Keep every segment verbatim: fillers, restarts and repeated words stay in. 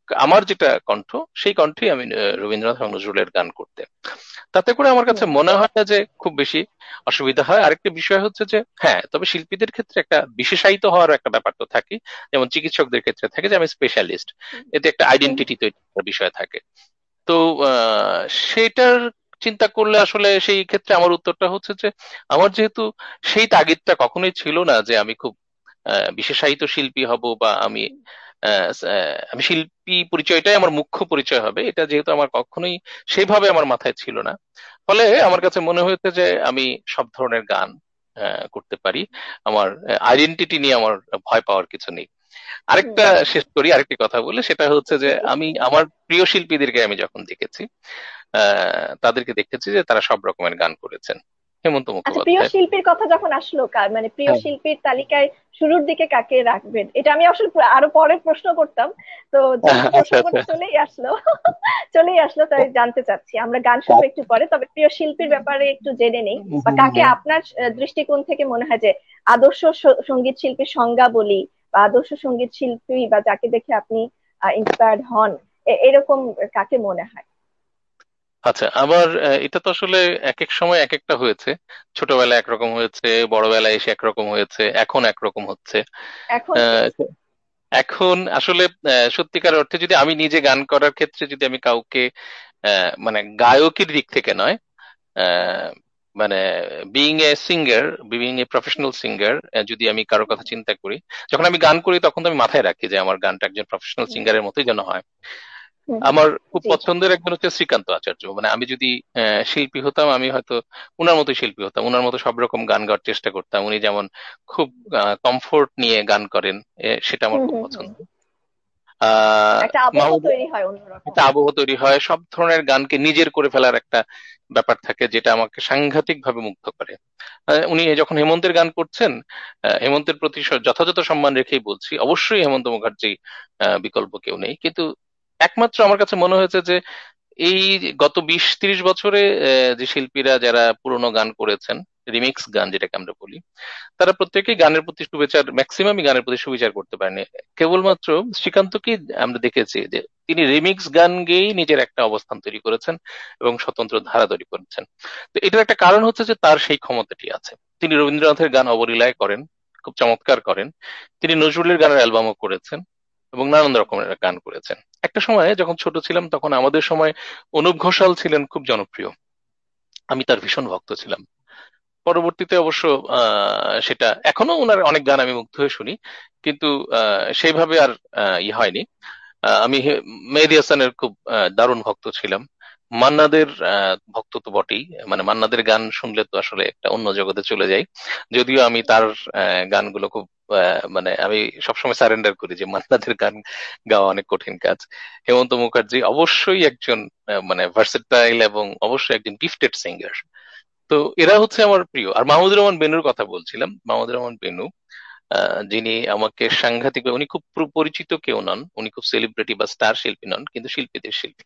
আমার যেটা কণ্ঠ, সেই কণ্ঠে আমি আহ, রবীন্দ্রনাথ এবং নজরুলের গান করতে। তাতে করে আমার কাছে হুম। মনে হয় না যে খুব বেশি অসুবিধা হয়। আরেকটা বিষয় হচ্ছে যে হ্যাঁ, তবে শিল্পীদের ক্ষেত্রে একটা বিশেষায়িত হওয়ার একটা ব্যাপার তো থাকে, যেমন চিকিৎসকদের ক্ষেত্রে থাকে যে আমি স্পেশালিস্ট, হুম। এতে একটা হুম। আইডেন্টিটি তৈরি করার বিষয় থাকে। তো আহ, সেটার চিন্তা করলে আসলে সেই ক্ষেত্রে আমার উত্তরটা হচ্ছে যে আমার যেহেতু সেই তাগিদটা কখনোই ছিল না যে আমি খুব আহ, বিশেষায়িত শিল্পী হব, বা আমি আহ, আহ, আমি শিল্পী পরিচয়টাই আমার মুখ্য পরিচয় হবে, এটা যেহেতু আমার কখনোই সেভাবে আমার মাথায় ছিল না, ফলে আমার কাছে মনে হয়েছে যে আমি সব ধরনের গান আহ, করতে পারি। আমার আইডেন্টিটি নিয়ে আমার ভয় পাওয়ার কিছু নেই। হুম। আরেকটা শেষ করি, আরেকটি কথা বলে, সেটা হচ্ছে যে জি। আমি আমার প্রিয় শিল্পীদেরকে আমি যখন দেখেছি, আহ তাদেরকে দেখেছি যে তারা সব রকমের গান করেছেন। হেমন্ত আচ্ছা, প্রিয় মুখোপাধ্যায়। শিল্পীর কথা যখন আসলো, কার মানে প্রিয় হ্যাঁ। শিল্পীর তালিকায় শুরুর দিকে কাকে রাখবেন, এটা আমি আসলে প্র- আরো পরে প্রশ্ন করতাম। তো যেহেতু আচ্ছা প্রসঙ্গটা আচ্ছা। চলেই আসলো চলেই আসলো, তাই জানতে চাচ্ছি। আমরা গান শুনবো একটু পরে, তবে প্রিয় শিল্পীর ব্যাপারে একটু জেনে নেই। বা কাকে আপনার আহ, দৃষ্টিকোণ থেকে মনে হয় যে আদর্শ স- সঙ্গীত শিল্পীর সংজ্ঞা বলি, বা আদর্শ সঙ্গীত শিল্পী, বা যাকে দেখে আপনি ইন্সপায়ার্ড হন, এ- এরকম কাকে মনে হয়? আচ্ছা, আমার আহ, এটা তো আসলে এক এক সময় এক একটা হয়েছে। ছোটবেলায় একরকম হয়েছে, বড়বেলায় এসে একরকম হয়েছে, এখন একরকম হচ্ছে। এখন কে? আহ, এখন আসলে আহ, সত্যিকার অর্থে যদি আমি নিজে গান করার ক্ষেত্রে যদি আমি কাউকে আহ, মানে গায়কের দিক থেকে নয়, আহ, মানে being a singer, being a professional singer, যদি আমি কারোর কথা চিন্তা করি, যখন আমি গান করি তখন তো আমি মাথায় রাখি যে আমার গানটা একজন প্রফেশনাল হুম। সিঙ্গারের মতোই যেন হয়। হুম। হুম। আমার খুব জি। পছন্দের একজন হচ্ছে শ্রীকান্ত আচার্য। মানে আমি যদি আহ, শিল্পী হতাম, আমি হয়তো উনার মতো শিল্পী হতাম, উনার মতো সব রকম গান গাওয়ার চেষ্টা করতাম। উনি যেমন খুব কমফোর্ট নিয়ে গান করেন, এ, সেটা আমার হুম। খুব হুম। হুম। পছন্দ। আহ একটা আবহ মাহমুদ, তৈরি হয় অন্যরকম। একটা আবহ তৈরি হয়, সব ধরনের গানকে নিজের করে ফেলার একটা ব্যাপার থাকে, যেটা আমাকে সাংঘাতিক ভাবে মুগ্ধ করে। আহ, উনি যখন হেমন্তের গান করছেন, আহ, হেমন্তের প্রতি স- যথাযথ সম্মান রেখেই বলছি, অবশ্যই হেমন্ত মুখার্জি আহ, বিকল্প কেউ নেই, কিন্তু একমাত্র আমার কাছে মনে হয়েছে যে এই গত বিশ ত্রিশ বছরে আহ, যে শিল্পীরা যারা পুরোনো গান করেছেন, রিমিক্স গান যেটাকে আমরা বলি, তারা প্রত্যেকেই গানের প্রতি সুবিচার, ম্যাক্সিমামই গানের প্রতি সুবিচার করতে পারেনি। কেবলমাত্র শ্রীকান্তকে আমরা দেখেছি যে তিনি রিমিক্স গান গেয়েই নিজের একটা অবস্থান তৈরি করেছেন এবং স্বতন্ত্র ধারা তৈরি করেছেন। তো এটার একটা কারণ হচ্ছে যে তার সেই ক্ষমতাটি আছে। তিনি রবীন্দ্রনাথের গান অবলীলায় করেন, খুব চমৎকার করেন। তিনি নজরুলের গানের অ্যালবামও করেছেন এবং নানান রকমের গান করেছেন। একটা সময় যখন ছোট ছিলাম তখন আমাদের সময় অনুপ ঘোষাল ছিলেন খুব জনপ্রিয়, আমি তার ভীষণ ভক্ত ছিলাম। পরবর্তীতে অবশ্য আহ, সেটা এখনো ওনার অনেক গান আমি মুগ্ধ হয়ে শুনি, কিন্তু আহ, সেইভাবে আর আহ, ই হয়নি। আহ, আমি হে- মেহেদী হাসানের খুব আহ, দারুণ ভক্ত ছিলাম। মান্নাদের আহ, ভক্ত তো বটেই, মানে মান্নাদের গান শুনলে তো আসলে একটা অন্য জগতে চলে যাই। যদিও আমি তার আহ, গানগুলো খুব আহ, মানে আমি সবসময় সারেন্ডার করি যে মান্নাদের গান গাওয়া অনেক কঠিন কাজ। হেমন্ত মুখার্জি অবশ্যই একজন আহ, মানে ভার্সেটাইল এবং অবশ্যই একজন গিফটেড সিঙ্গার। তো এরা হচ্ছে আমার প্রিয়। আর মাহমুদুর রহমান বেনুর কথা বলছিলাম, মাহমুদুর রহমান বেনু আহ, যিনি আমাকে সাংঘাতিক, উনি খুব প্র- পরিচিত কেউ নন, উনি খুব সেলিব্রিটি বা স্টার শিল্পী নন, কিন্তু শিল্পীদের শিল্পী।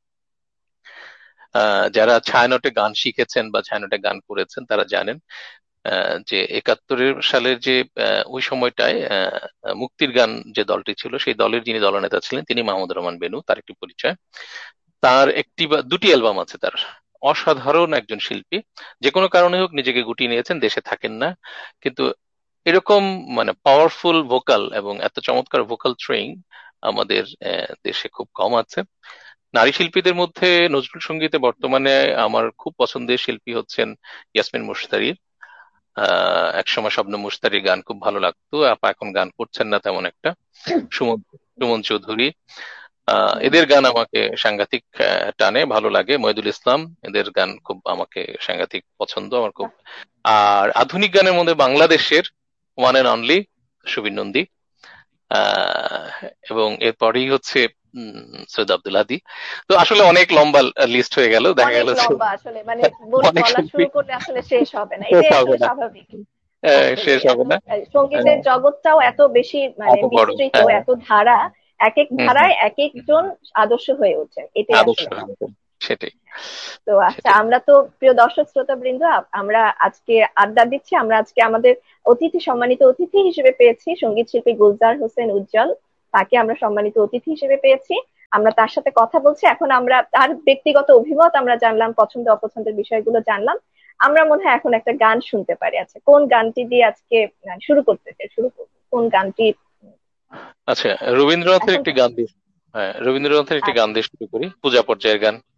আহ, যারা ছায়ানটে গান শিখেছেন বা ছায়ানটে গান করেছেন তারা জানেন আহ, যে একাত্তরের সালের যে আহ, ওই সময়টায় আহ, মুক্তির গান যে দলটি ছিল, সেই দলের যিনি দলনেতা ছিলেন তিনি মাহমুদুর রহমান বেনু, তার একটি পরিচয়। তার একটি বা দুটি অ্যালবাম আছে তার। অসাধারণ একজন শিল্পী, যে কোনো কারণে হোক নিজেকে গুটিয়ে নিয়েছেন, দেশে থাকেন না, কিন্তু এরকম মানে পাওয়ারফুল ভোকাল এবং এত চমৎকার ভোকাল ট্রেইং আমাদের আহ, দেশে খুব কম আছে। নারী শিল্পীদের মধ্যে নজরুল সঙ্গীতে বর্তমানে আমার খুব পছন্দের শিল্পী হচ্ছেন ইয়াসমিন মুশতারি। আহ একসময় শবনম মুশতারির গান খুব ভালো লাগতো, আপা এখন গান করছেন না তেমন একটা। সুমন, সুমন চৌধুরী, আহ হুম। এদের গান আমাকে সাংঘাতিক আহ, টানে, ভালো লাগে। মইদুল ইসলাম, এদের গান খুব আমাকে সাংঘাতিক পছন্দ আমার খুব। বাহ। আর আধুনিক গানের মধ্যে বাংলাদেশের one and only Subir Nandi, আহ এবং এরপরেই হচ্ছে উম, সৈয়দ আব্দুল হাদী। তো আসলে অনেক লম্বা লিস্ট হয়ে গেল, দেখা অনেক গেল যে লম্বা আসলে, মানে বল- অনেক বলা শিল্পী, শুরু করলে আসলে শেষ হবে না, শেষ এটাই হবে আসলে না, স্বাভাবিক। আহ, আসলে শেষ হবে এত না। আহ, সঙ্গীতের আহ, জগৎটাও এত বেশি মানে এত বড়, বিস্তৃত, হ্যাঁ। এত ধারা, এক এক হম হম। ধারায় এক একজন আদর্শ হয়ে ওঠে, এটাই আদর্শ আসলে। হয়ে ওঠেন। সেটাই, তো আচ্ছা, সেটাই। আমরা তো প্রিয় দর্শক শ্রোতা বৃন্দ, আমরা আজকে আড্ডা দিচ্ছি। আমরা আজকে আমাদের অতিথি, সম্মানিত অতিথি হিসেবে পেয়েছি সঙ্গীত শিল্পী গুলজার হোসেন উজ্জ্বল। তাকে আমরা সম্মানিত অতিথি হিসেবে পেয়েছি। আমরা তার সাথে কথা বলছি। এখন আমরা তার ব্যক্তিগত অভিমত আমরা জানলাম, পছন্দ অপছন্দের বিষয়গুলো জানলাম। আমরা মনে হয় এখন একটা গান শুনতে পারি। আচ্ছা, কোন গানটি দিয়ে আজকে আহ, শুরু করতে চাই, শুরু করবো কোন গানটি? আচ্ছা, রবীন্দ্রনাথের এখন একটি গান দিয়ে, হ্যাঁ রবীন্দ্রনাথের একটি গান আচ্ছা, দিয়ে শুরু করি, পূজা পর্যায়ের গান।